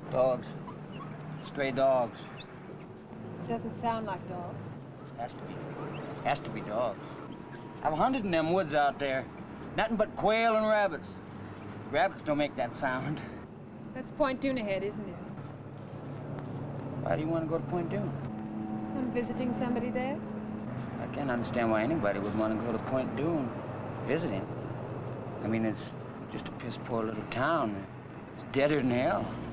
Dogs. Stray dogs. Doesn't sound like dogs. Has to be. Has to be dogs. I've hunted in them woods out there. Nothing but quail and rabbits. Rabbits don't make that sound. That's Point Dunahead, isn't it? Why do you want to go to Point Dune? I'm visiting somebody there. I can't understand why anybody would want to go to Point Dune visiting. I mean, it's just a piss poor little town. It's deader than hell.